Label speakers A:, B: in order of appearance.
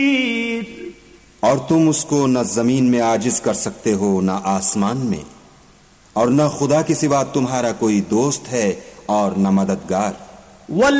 A: और तुम उसको न जमीन में आजिज कर सकते हो न आसमान में, और न खुदा के सिवा तुम्हारा कोई दोस्त है और न मददगार।